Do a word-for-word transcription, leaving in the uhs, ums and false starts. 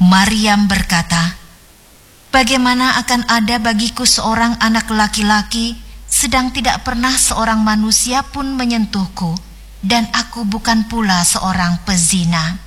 Maryam berkata, "Bagaimana akan ada bagiku seorang anak laki-laki, sedang tidak pernah seorang manusia pun menyentuhku, dan aku bukan pula seorang pezina."